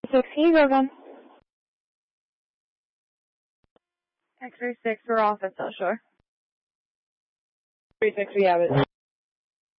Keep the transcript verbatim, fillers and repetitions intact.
Six, can you go again? X-ray six, we're off at South Shore. three six, we have it.